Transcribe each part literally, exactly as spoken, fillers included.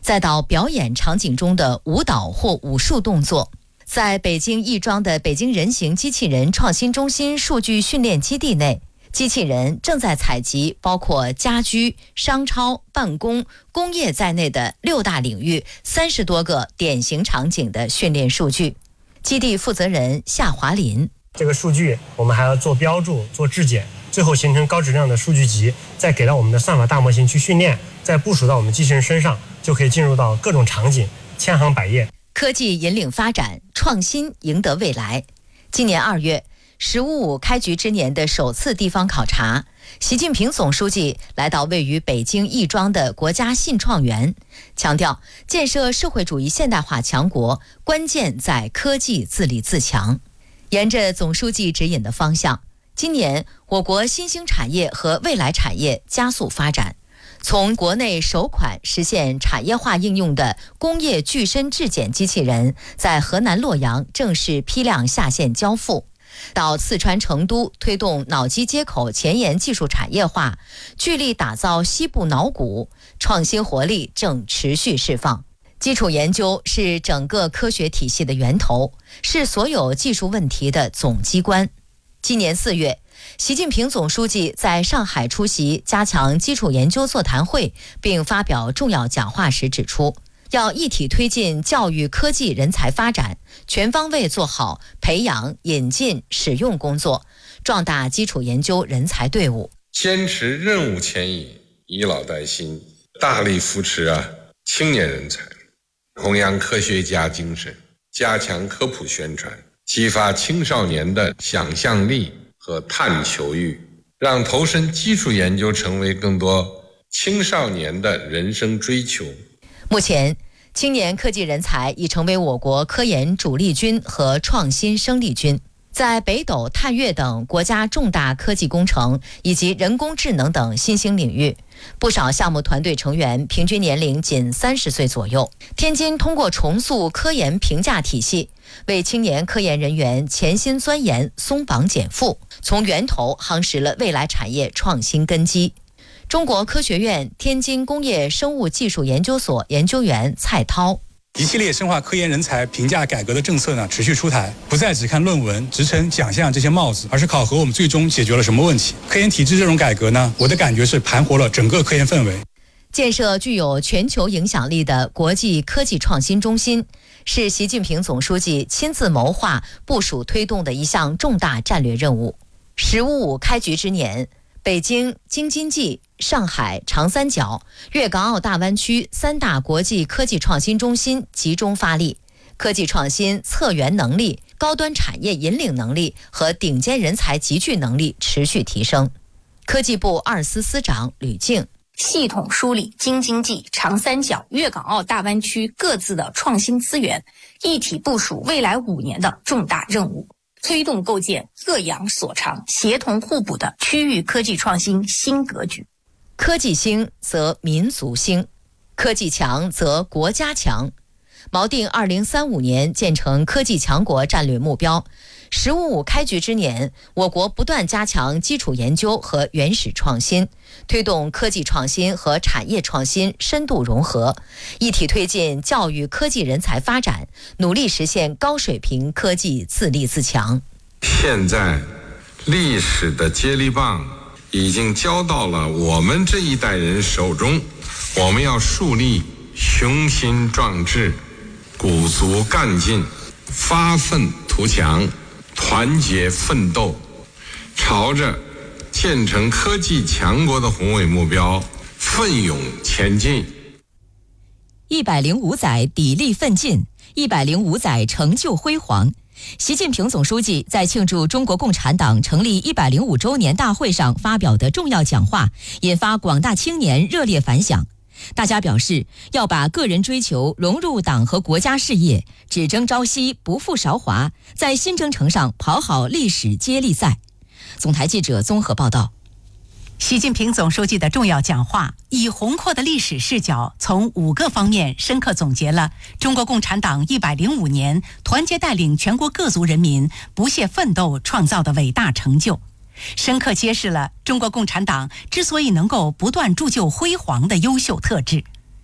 再到表演场景中的舞蹈或武术动作。在北京亦庄的北京人形机器人创新中心数据训练基地内，机器人正在采集包括家居、商超、办公、工业在内的六大领域三十多个典型场景的训练数据。基地负责人夏华林： 这个数据我们还要做标注、做质检，最后形成高质量的数据集，再给到我们的算法大模型去训练，再部署到我们机器人身上，就可以进入到各种场景，千行百业。 科技引领发展，创新赢得未来。今年二月，十五五开局之年的首次地方考察，习近平总书记来到位于北京亦庄的国家信创园，强调建设社会主义现代化强国，关键在科技自立自强。沿着总书记指引的方向，今年我国新兴产业和未来产业加速发展。从国内首款实现产业化应用的工业具身质检机器人在河南洛阳正式批量下线交付，到四川成都推动脑机接口前沿技术产业化，聚力打造西部脑骨，创新活力正持续释放。基础研究是整个科学体系的源头，是所有技术问题的总机关。今年四月，习近平总书记在上海出席加强基础研究座谈会并发表重要讲话时指出，要一体推进教育科技人才发展，全方位做好培养、引进、使用工作，壮大基础研究人才队伍。 坚持任务牵引，以老带新，大力扶持啊青年人才，弘扬科学家精神，加强科普宣传，激发青少年的想象力和探求欲，让投身基础研究成为更多青少年的人生追求。 目前，青年科技人才已成为我国科研主力军和创新生力军。在北斗探月等国家重大科技工程以及人工智能等新兴领域，不少项目团队成员平均年龄仅三十岁左右。天津通过重塑科研评价体系，为青年科研人员潜心钻研松绑减负，从源头夯实了未来产业创新根基。中国科学院天津工业生物技术研究所研究员蔡涛： 一系列深化科研人才评价改革的政策呢，持续出台，不再只看论文、职称、奖项这些帽子，而是考核我们最终解决了什么问题。科研体制这种改革呢，我的感觉是盘活了整个科研氛围。 建设具有全球影响力的国际科技创新中心，是习近平总书记亲自谋划、部署推动的一项重大战略任务。十五五开局之年，北京、京津冀、上海、长三角、粤港澳大湾区三大国际科技创新中心集中发力，科技创新策源能力、高端产业引领能力和顶尖人才集聚能力持续提升。科技部二司司长吕静： 系统梳理京津冀、长三角、粤港澳大湾区各自的创新资源，一体部署未来五年的重大任务，推动构建各养所长、协同互补的区域科技创新新格局。 科技兴则民族兴，科技强则国家强。锚定二零三五年建成科技强国战略目标，十五五开局之年，我国不断加强基础研究和原始创新，推动科技创新和产业创新深度融合，一体推进教育科技人才发展，努力实现高水平科技自立自强。 现在，历史的接力棒已经交到了我们这一代人手中，我们要树立雄心壮志、鼓足干劲、发愤图强、团结奋斗，朝着建成科技强国的宏伟目标奋勇前进。 一百零五载砥砺奋进，一百零五载成就辉煌。习近平总书记在庆祝中国共产党成立一百零五周年大会上发表的重要讲话，引发广大青年热烈反响。大家表示，要把个人追求融入党和国家事业，只争朝夕，不负韶华，在新征程上跑好历史接力赛。总台记者综合报道。 习近平总书记的重要讲话，以宏阔的历史视角，从五个方面深刻总结了中国共产党一百零五年团结带领全国各族人民不懈奋斗创造的伟大成就，深刻揭示了中国共产党之所以能够不断铸就辉煌的优秀特质。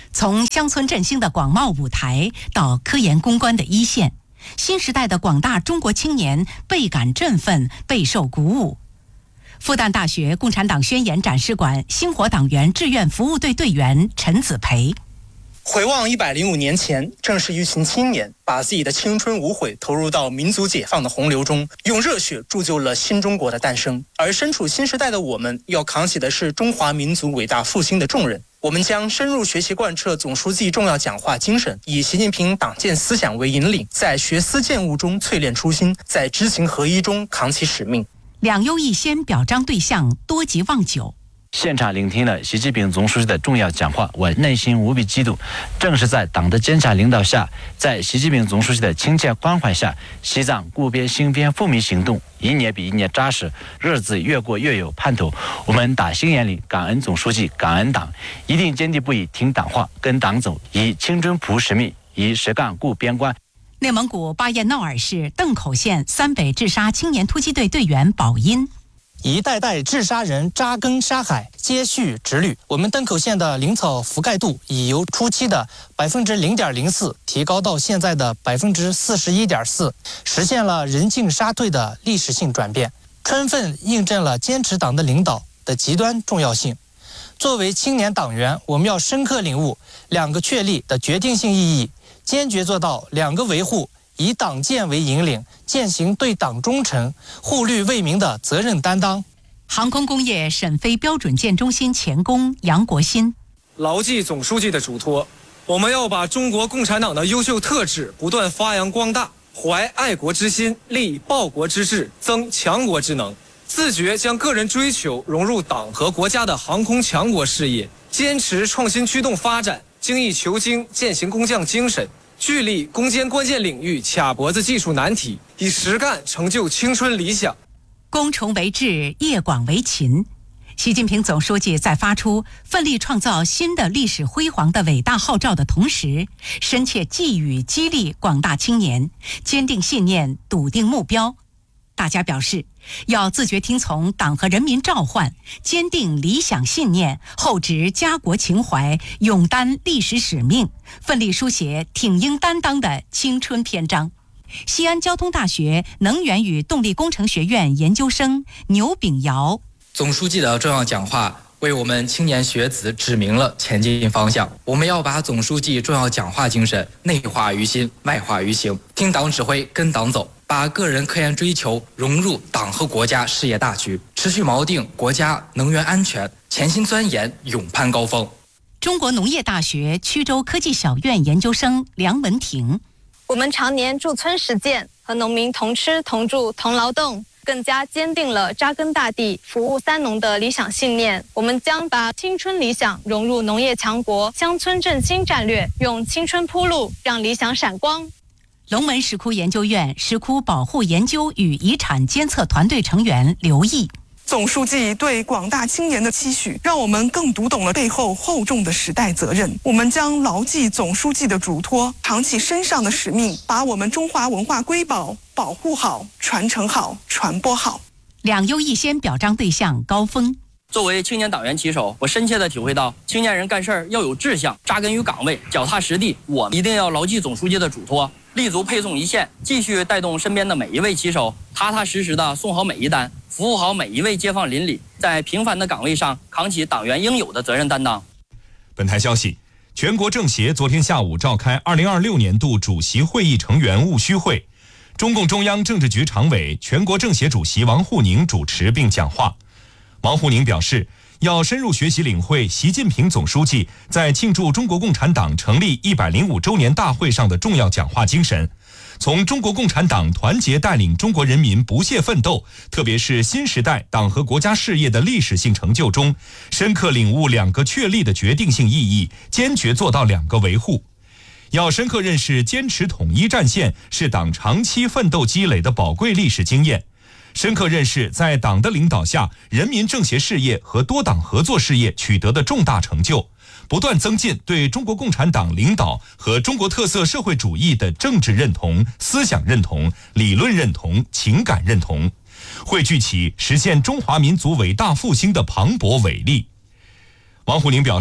从乡村振兴的广袤舞台到科研攻关的一线，新时代的广大中国青年倍感振奋，备受鼓舞。复旦大学共产党宣言展示馆星火党员志愿服务队队员陈子培。 回望一百零五年前，正是一群青年把自己的青春无悔投入到民族解放的洪流中，用热血铸就了新中国的诞生。而身处新时代的我们，要扛起的是中华民族伟大复兴的重任。我们将深入学习贯彻总书记重要讲话精神，以习近平党建思想为引领，在学思践悟中淬炼初心，在知行合一中扛起使命。 两优一先表彰对象多吉望九。 现场聆听了习近平总书记的重要讲话，我内心无比激动。正是在党的坚强领导下，在习近平总书记的亲切关怀下，西藏固边兴边富民行动一年比一年扎实，日子越过越有盼头。我们打心眼里感恩总书记，感恩党，一定坚定不移听党话，跟党走，以青春谱使命，以实干固边关。 内蒙古巴彦淖尔市邓口县三北治沙青年突击队队员宝音。 一代代治沙人扎根沙海，接续直律。我们邓口县的林草覆盖度已由初期的百分之零点零四提高到现在的百分之四十一点四，实现了人进沙退的历史性转变，充分印证了坚持党的领导的极端重要性。作为青年党员，我们要深刻领悟两个确立的决定性意义，坚决做到两个维护，以党建为引领，践行对党忠诚、护绿为民的责任担当。 航空工业沈飞标准舰中心前工杨国新。 牢记总书记的嘱托，我们要把中国共产党的优秀特质不断发扬光大，怀爱国之心，立报国之志，增强国之能，自觉将个人追求融入党和国家的航空强国事业，坚持创新驱动发展，精益求精，践行工匠精神，聚力攻坚关键领域，卡脖子技术难题，以实干成就青春理想。 攻崇为智，业广为勤。习近平总书记在发出奋力创造新的历史辉煌的伟大号召的同时，深切寄语激励广大青年坚定信念，笃定目标。大家表示，要自觉听从党和人民召唤，坚定理想信念，厚植家国情怀，勇担历史使命，奋力书写挺英担当的青春篇章。西安交通大学能源与动力工程学院研究生牛炳尧。 总书记的重要讲话为我们青年学子指明了前进方向，我们要把总书记重要讲话精神内化于心，外化于行，听党指挥，跟党走，把个人科研追求融入党和国家事业大局，持续锚定国家能源安全，潜心钻研，勇攀高峰。 中国农业大学曲州科技小院研究生梁文婷。 我们常年驻村实践，和农民同吃同住同劳动，更加坚定了扎根大地、服务三农的理想信念。我们将把青春理想融入农业强国、乡村振兴战略，用青春铺路，让理想闪光。 龙门石窟研究院石窟保护研究与遗产监测团队成员刘毅。 总书记对广大青年的期许，让我们更读懂了背后厚重的时代责任。我们将牢记总书记的嘱托，扛起身上的使命，把我们中华文化瑰宝保护好、传承好、传播好。 两优一先表彰对象高峰。 作为青年党员旗手，我深切地体会到，青年人干事儿要有志向，扎根于岗位，脚踏实地。我一定要牢记总书记的嘱托，立足配送一线，继续带动身边的每一位旗手，踏踏实实地送好每一单，服务好每一位街坊邻里，在平凡的岗位上扛起党员应有的责任担当。 本台消息，全国政协昨天下午召开二零二六年度主席会议成员务虚会，中共中央政治局常委、全国政协主席王沪宁主持并讲话。王沪宁表示，要深入学习领会习近平总书记在庆祝中国共产党成立一百零五周年大会上的重要讲话精神，从中国共产党团结带领中国人民不懈奋斗，特别是新时代党和国家事业的历史性成就中，深刻领悟两个确立的决定性意义，坚决做到两个维护。要深刻认识坚持统一战线是党长期奋斗积累的宝贵历史经验，深刻认识在党的领导下，人民政协事业和多党合作事业取得的重大成就，不断增进对中国共产党领导和中国特色社会主义的政治认同、思想认同、理论认同、情感认同，汇聚起实现中华民族伟大复兴的磅礴伟力。王沪宁表示，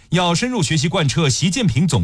要深入学习贯彻习近平总